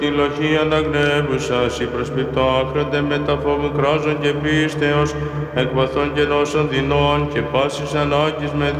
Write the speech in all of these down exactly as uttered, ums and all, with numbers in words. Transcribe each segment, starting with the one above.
Η λοχή αναγνεύουσας, η προσπιτό άχροντε μεταφόμου κράζων και πίστεως, εκ βαθών και νόσων δεινών και πάσης ανάγκης με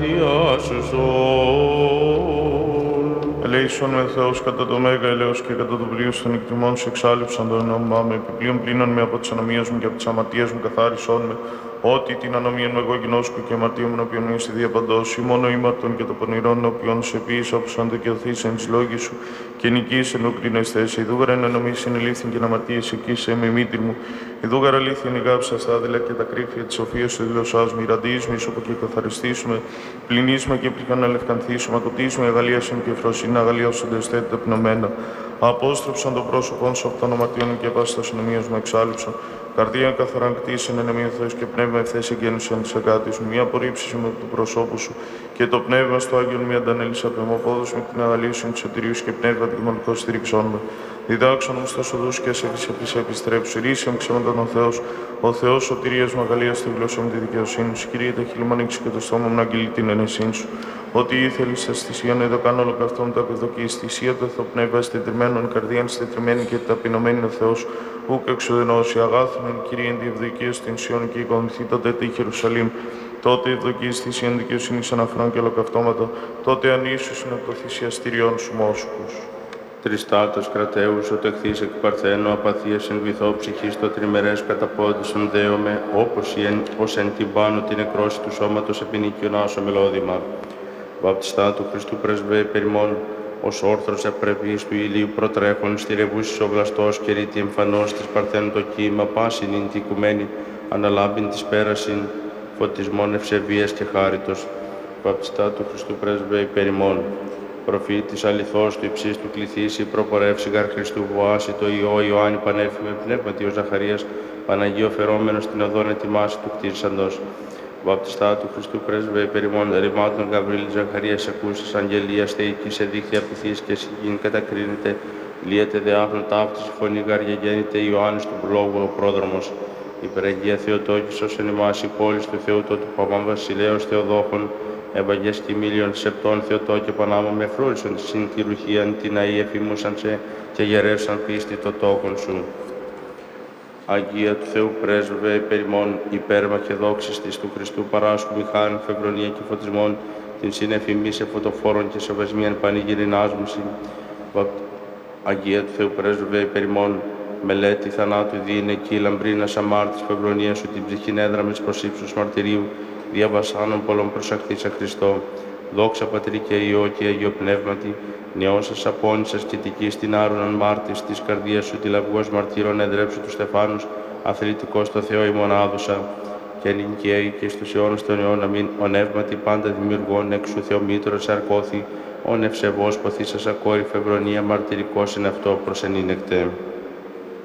διάσωσον. Ελέησον με Θεός κατά το Μέγα ελέος και κατά το πλοίο των εκτιμών σου εξάλληψαν το όνομά με, επιπλέον πλήνων με από τις ανομίες μου και από τις αμαρτίες μου καθάρισόν με, ότι την ανομία μου εγώ γινώσκω και αμαρτία μου οποίον μου είσαι διαπαντός, ή μόνο ήμαρτον και το πονηρόν οποίον σε ποιείς όπως αντικαιωθείς εν της λόγης σου και νικείς εν οκρίνες θέση. Ιδούγαρα εν ανομής είναι ηλίθιν και να αμαρτίες εκεί σε με μήτρη μου. Ιδούγαρα αλήθεια είναι γάψα στα άδειλα και τα κρύφια της σοφίας σου δηλωσάς μου. Ιραντήσουμε, ισοπο και καθαριστήσουμε, πληνίσουμε και πληκάν αλευκανθήσουμε, ακοτήσουμε, αγαλίασον και φροσύνη, αγαλίασον εστέτη τα πνευμένα. Απόστρεψαν το πρόσωπον σου από των αμαρτίων και πάση τα συνομίας μου εξάλληψαν. Καρδία καθαράν κτίσεν εν εμεί Θεός και πνεύμα ευθέση εγγένουσεν της αγάτης μου. Μία απορρίψη με του προσώπου σου και το πνεύμα στο Άγιον μη αντανέλησα πεμοπόδος με την αγαλίωσιν της σωτηρίου και πνεύμα δικαιωματικό στηρίξον με. Διδάξον μου στα οδούς και σε επί επιστρέψου. Ρίσιαμ ξεμένταν ο Θεός, ο Θεός σωτηρίας μου αγαλία στη γλώσσα μου τη δικαιοσύνη σου. Κύριε τα χείλη μου ανοίξει και το στόμα μου να αγγείλει την ενεσύν σου. Ότι ήθελε στα θυσίαν εδώ κάνω ολοκαυτόν τα απεδοκή. Θυσία το Θεοπνεύμα στετριμένων καρδίαν στετριμένη και ταπεινωμένη ο Θεός. Ούκ εξουδενώσει αγάθων εν Κύριε εν διευδοκία στην Σιών και οικονομηθεί τότε τη Ιερουσαλήμ. Τότε ευδοκία θυσίαν δικαιοσύνη αναφρών και ολοκαυτώματα. Τότε ανήσουσιν από το θυσιαστηριών σου μόσχους. Τριστάτος κρατέους, ο τεχθείς εκ Παρθένου, απαθίας εν βυθό ψυχής το τριμερές καταπόδισον δέομαι, όπως εν, ως εν την πάνω την εκρώση του σώματος επινικιον άσο μελώδημα. Βαπτιστά του Χριστού πρεσβέ περιμών, ως όρθρος απρεπής του ηλίου προτρέχων, στηρευούσης ο βλαστός και ρήτη εμφανός της Παρθένου το κύμα, πάσιν ειν τη οικουμένη, αναλάμπην της πέρασιν, φωτισμόν ευσεβίας και χάριτος. Βαπτιστά του Χριστού πρεσβέ περιμών. Προφήτης αληθώς του υψίστου του κληθήσει, προπορεύσει γαρ Χριστού βοάσει το Υιό Ιωάννη πανέφημε πνεύματι ο Ζαχαρίας, Παναγίο φερόμενος την οδόν ετοιμάσει του κτίσαντος. Βαπτιστά του Χριστού πρέσβε περιμών ρημάτων Γαβρίλη Ζαχαρίας ακούσης αγγελίας θεϊκή σε δίχτυα πυθής και συγκίν κατακρίνεται, λύεται δε άφνο ταύτης φωνή γαργεγέννηται Ιωάννης του λόγου ο πρόδρομος. Υπεραγία Θεοτόκησος εν ημάς η πόλης του Θεού τότου Παμάν Βασιλέως Θεοδόχων, Ευαγγές κοιμήλιον σεπτών Θεοτό και Πανάμα με φρούρισον συν τη ρουχίαν την αή εφήμουσαν σε και γερεύσαν πίστη το τόκον σου. Αγία του Θεού πρέσβευε περιμών υπέρμα και δόξης της του Χριστού παράσκου μηχάν, φευρονία και φωτισμών, την συνεφημή σε φωτοφόρων και σεβασμίαν πανηγυρινάσμουση. Αγία του Θεού πρέσβευε περιμών μελέτη θανάτου διήνε και λαμπρίνας αμάρτης φευρονία σου την ψυχήν έδραμες προς ύψους μαρτυρίου, διαβασάνων πολλών προσαχθήσα Χριστό. Δόξα Πατρί και Υιό και Αγίο Πνεύματι, νεώσας απόνησας και τικής την άρωναν μάρτης της καρδίας σου τη λαυγός μαρτύρων εδρέψου του Στεφάνους, αθλητικός το Θεό ημών άδωσα, και νικαίοι και στους αιώνας των αιών αμήν, ο νεύματι πάντα δημιουργών εξου Θεομήτρος αρκώθη, ον ευσεβώς ποθήσας ακόρυφε ευρωνία μαρτυρικός εν αυτό προσενήνεκτε.